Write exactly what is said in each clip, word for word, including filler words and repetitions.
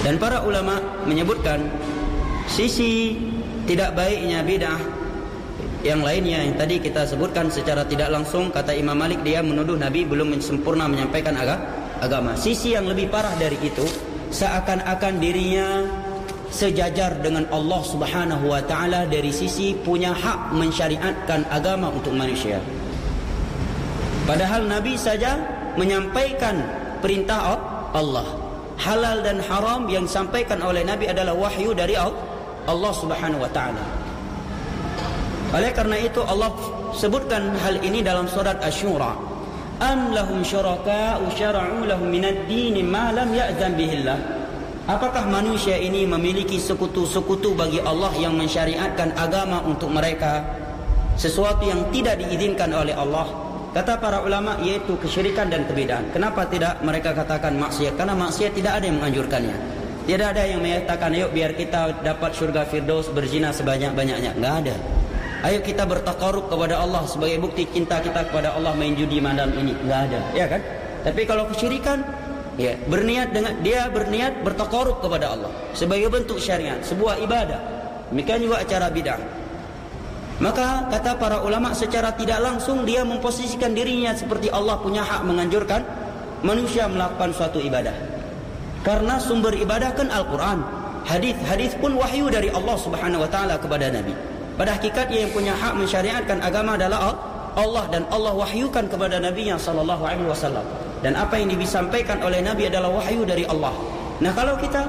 Dan para ulama menyebutkan sisi tidak baiknya bid'ah yang lainnya yang tadi kita sebutkan secara tidak langsung. Kata Imam Malik, dia menuduh Nabi belum sempurna menyampaikan agama. Sisi yang lebih parah dari itu, seakan-akan dirinya sejajar dengan Allah Subhanahu wa taala dari sisi punya hak mensyariatkan agama untuk manusia. Padahal Nabi saja menyampaikan perintah Allah. Halal dan haram yang disampaikan oleh Nabi adalah wahyu dari Allah Subhanahu wa taala. Oleh karena itu Allah sebutkan hal ini dalam surat Asy-Syura. Am lahum syuraka'u syara'u lahum minad din ma lam ya'zan bihillah. Apakah manusia ini memiliki sekutu-sekutu bagi Allah yang mensyariatkan agama untuk mereka, sesuatu yang tidak diizinkan oleh Allah? Kata para ulama, yaitu kesyirikan dan kebid'ahan. Kenapa tidak mereka katakan maksiat? Karena maksiat tidak ada yang menganjurkannya. Tidak ada yang mengatakan ayo biar kita dapat syurga firdaus berzina sebanyak-banyaknya. Enggak ada. Ayo kita bertaqarrub kepada Allah sebagai bukti cinta kita kepada Allah main judi malam ini. Enggak ada, ya kan? Tapi kalau kesyirikan, ya, berniat dengan dia berniat bertaqarrub kepada Allah sebagai bentuk syariat, sebuah ibadah. Demikian juga acara bid'ah. Maka kata para ulama, secara tidak langsung dia memposisikan dirinya seperti Allah punya hak menganjurkan manusia melakukan suatu ibadah. Karena sumber ibadah kan Al-Quran, hadis-hadis pun wahyu dari Allah Subhanahu wa taala kepada Nabi. Pada hakikatnya yang punya hak mensyariatkan agama adalah Allah, dan Allah wahyukan kepada Nabi-Nya sallallahu alaihi wasallam. Dan apa yang disampaikan oleh Nabi adalah wahyu dari Allah. Nah, kalau kita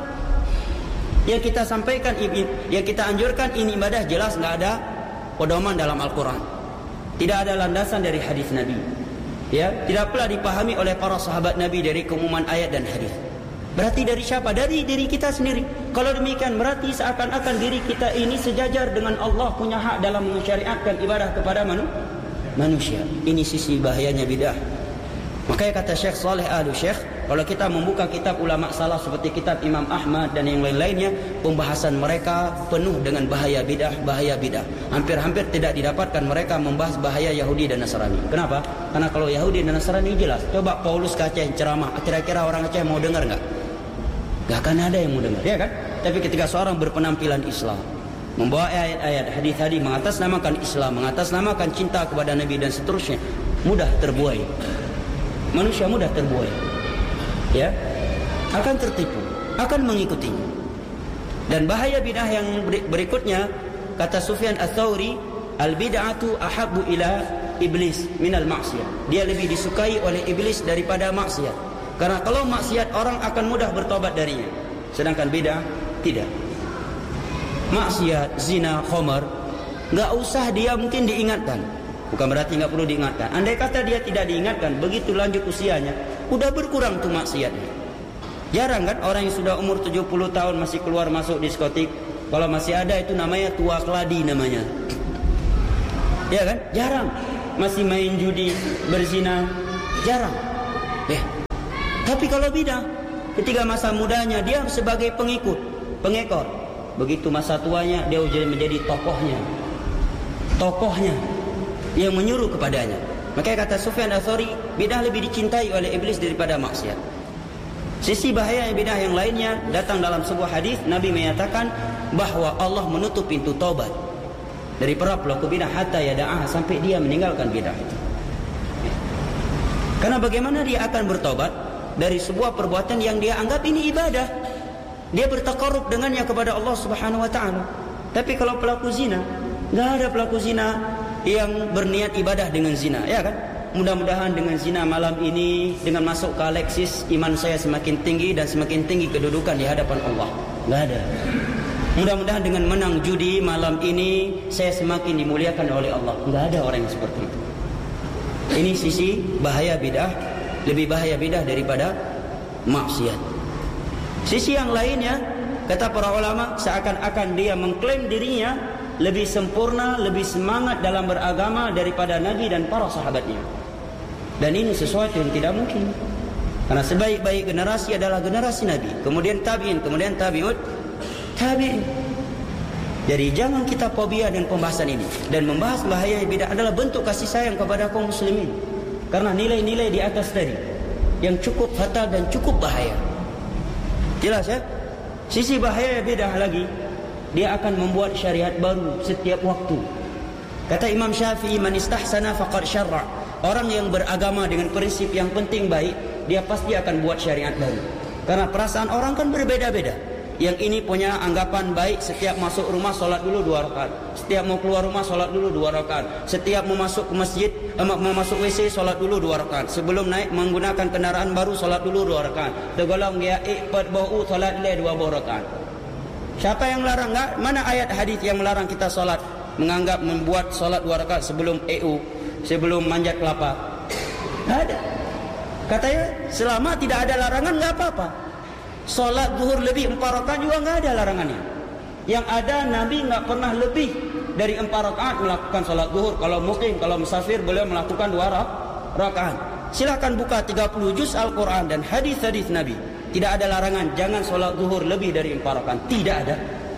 yang kita sampaikan, yang kita anjurkan ini ibadah, jelas enggak ada pedoman dalam Al-Quran, tidak ada landasan dari hadis Nabi, ya, tidak pula dipahami oleh para sahabat Nabi dari keumuman ayat dan hadis. Berarti dari siapa? Dari diri kita sendiri. Kalau demikian berarti seakan-akan diri kita ini sejajar dengan Allah, punya hak dalam mensyariatkan ibadah kepada manu, manusia. Ini sisi bahayanya bid'ah. Makanya kata Syekh Saleh Al-Syekh, kalau kita membuka kitab ulama salah seperti kitab Imam Ahmad dan yang lain-lainnya, pembahasan mereka penuh dengan bahaya bid'ah, bahaya bid'ah. Hampir-hampir tidak didapatkan mereka membahas bahaya Yahudi dan Nasrani. Kenapa? Karena kalau Yahudi dan Nasrani jelas. Coba Paulus ke Aceh ceramah, kira-kira orang Aceh mau dengar enggak? Enggak akan ada yang mau dengar, ya kan? Tapi ketika seorang berpenampilan Islam, membawa ayat-ayat, hadis-hadis mengatasnamakan Islam, mengatasnamakan cinta kepada Nabi dan seterusnya, mudah terbuai. Manusia mudah terbuai, ya, akan tertipu, akan mengikutinya. Dan bahaya bid'ah yang berikutnya, kata Sufyan Ats-Tsauri, al-bid'atu ahabbu ila iblis minal maksiyah. Dia lebih disukai oleh iblis daripada maksiat. Karena kalau maksiat orang akan mudah bertobat darinya, sedangkan bid'ah tidak. Maksiat, zina, khamar, enggak usah dia mungkin diingatkan. Bukan berarti enggak perlu diingatkan. Andai kata dia tidak diingatkan, begitu lanjut usianya, udah berkurang tuh maksiatnya. Jarang kan orang yang sudah umur tujuh puluh tahun masih keluar masuk diskotik. Kalau masih ada itu namanya tua keladi namanya. Ya kan? Jarang. Masih main judi, berzina, jarang. Ya. Tapi kalau bid'ah, ketika masa mudanya dia sebagai pengikut, pengekor. Begitu masa tuanya dia menjadi tokohnya. Tokohnya yang menyuruh kepadanya. Makanya kata Sufyan Ats-Tsauri, bid'ah lebih dicintai oleh iblis daripada maksiat. Sisi bahaya bid'ah yang lainnya datang dalam sebuah hadis. Nabi menyatakan bahwa Allah menutup pintu taubat dari para pelaku bid'ah hatta yada'ah, sampai dia meninggalkan bid'ah itu. Karena bagaimana dia akan bertobat dari sebuah perbuatan yang dia anggap ini ibadah? Dia bertaqarrub dengannya kepada Allah Subhanahu wa taala. Tapi kalau pelaku zina, enggak ada pelaku zina yang berniat ibadah dengan zina, ya kan? Mudah-mudahan dengan zina malam ini, dengan masuk ke Alexis, iman saya semakin tinggi dan semakin tinggi kedudukan di hadapan Allah. Enggak ada. Mudah-mudahan dengan menang judi malam ini, saya semakin dimuliakan oleh Allah. Enggak ada orang yang seperti itu. Ini sisi bahaya bid'ah, lebih bahaya bid'ah daripada maksiat. Sisi yang lainnya, kata para ulama, seakan-akan dia mengklaim dirinya lebih sempurna, lebih semangat dalam beragama daripada Nabi dan para sahabatnya. Dan ini sesuatu yang tidak mungkin. Karena sebaik-baik generasi adalah generasi Nabi, kemudian tabi'in, kemudian tabi'ut tabi'in. Jadi jangan kita fobia dengan pembahasan ini. Dan membahas bahaya bid'ah adalah bentuk kasih sayang kepada kaum muslimin. Karena nilai-nilai di atas tadi yang cukup fatal dan cukup bahaya. Jelas ya? Sisi bahaya bidah lagi, dia akan membuat syariat baru setiap waktu. Kata Imam Syafi'i, man istahsana faqad syarra. Orang yang beragama dengan prinsip yang penting baik, dia pasti akan buat syariat baru. Karena perasaan orang kan berbeda-beda. Yang ini punya anggapan baik, setiap masuk rumah solat dulu dua rakaat, setiap mau keluar rumah solat dulu dua rakaat, setiap mau masuk ke masjid, eh, mau masuk W C solat dulu dua rakaat, sebelum naik menggunakan kendaraan baru solat dulu dua rakaat, tergolong dia ikut bau solat le dua rakaat. Siapa yang melarang? Enggak? Mana ayat hadis yang melarang kita solat, menganggap membuat solat dua rakaat sebelum E U, sebelum manjat kelapa? Tidak ada. Katanya selama tidak ada larangan enggak apa-apa. Solat zuhur lebih empat rakaat juga enggak ada larangannya. Yang ada Nabi enggak pernah lebih dari empat rakaat melakukan solat zuhur. Kalau mukim, kalau musafir boleh melakukan dua rakaat. Silakan buka tiga puluh juz Al-Quran dan hadis-hadis Nabi. Tidak ada larangan jangan solat zuhur lebih dari empat rakaat. Tidak ada.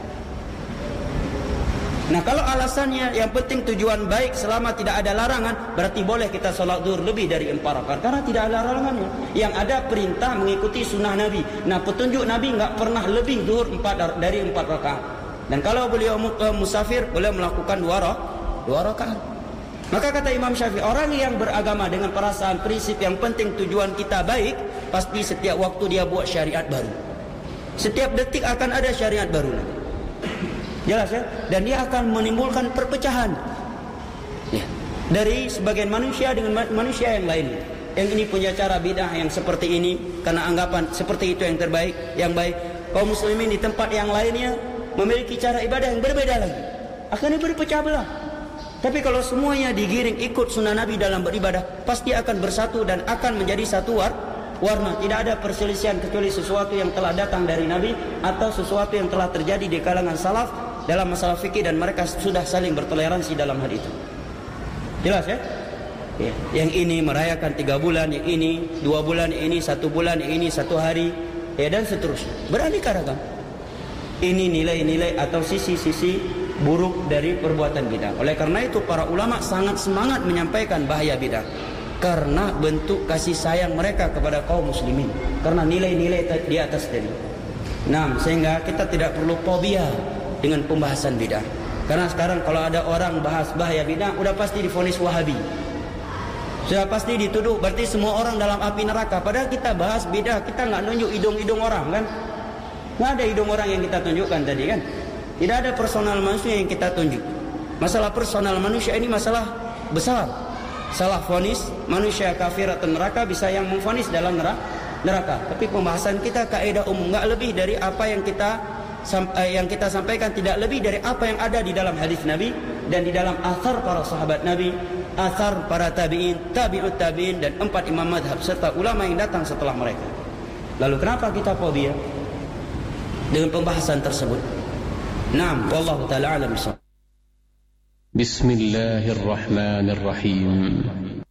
Nah, kalau alasannya yang penting tujuan baik, selama tidak ada larangan, berarti boleh kita solat zuhur lebih dari empat rakaat, karena tidak ada larangannya. Yang ada perintah mengikuti sunnah Nabi. Nah, petunjuk Nabi enggak pernah lebih zuhur empat dari empat rakaat. Dan kalau beliau musafir boleh melakukan dua rakaat. Maka kata Imam Syafi'i, orang yang beragama dengan perasaan prinsip yang penting tujuan kita baik, pasti setiap waktu dia buat syariat baru. Setiap detik akan ada syariat baru. Jelas ya? Dan dia akan menimbulkan perpecahan ya, dari sebagian manusia dengan manusia yang lain. Yang ini punya cara bidah yang seperti ini, karena anggapan seperti itu yang terbaik, yang baik. Kaum muslimin di tempat yang lainnya memiliki cara ibadah yang berbeda lagi, akan berpecah belah. Tapi kalau semuanya digiring ikut sunnah Nabi dalam beribadah, pasti akan bersatu dan akan menjadi satu warna. Tidak ada perselisihan kecuali sesuatu yang telah datang dari Nabi atau sesuatu yang telah terjadi di kalangan salaf dalam masalah fikih, dan mereka sudah saling bertoleransi dalam hal itu. Jelas ya? Ya. Yang ini merayakan tiga bulan, yang ini dua bulan, yang ini satu bulan, yang ini satu hari, ya, dan seterusnya. Beraneka ragam. Ini nilai-nilai atau sisi-sisi buruk dari perbuatan bidah. Oleh karena itu para ulama sangat semangat menyampaikan bahaya bidah, karena bentuk kasih sayang mereka kepada kaum muslimin, karena nilai-nilai di atas tadi. Nah, sehingga kita tidak perlu fobia dengan pembahasan bidah. Karena sekarang kalau ada orang bahas bahaya bidah, udah pasti divonis Wahabi, sudah pasti dituduh berarti semua orang dalam api neraka. Padahal kita bahas bidah, kita nggak nunjuk hidung-hidung orang kan? Nggak ada hidung orang yang kita tunjukkan tadi kan? Tidak ada personal manusia yang kita tunjuk. Masalah personal manusia ini masalah besar. Salah vonis manusia kafir atau neraka bisa yang memvonis dalam neraka. Tapi pembahasan kita kaidah umum, nggak lebih dari apa yang kita yang kita sampaikan, tidak lebih dari apa yang ada di dalam hadis Nabi dan di dalam athar para sahabat Nabi, athar para tabi'in, tabi'ut tabi'in, dan empat imam madhab serta ulama yang datang setelah mereka. Lalu kenapa kita fobia dengan pembahasan tersebut? Naam, wallahu ta'ala a'lam. Bismillahirrahmanirrahim.